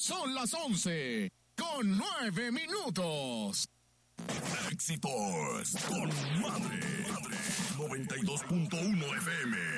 Son las 11:09. Éxitos con Madre 92.1 FM.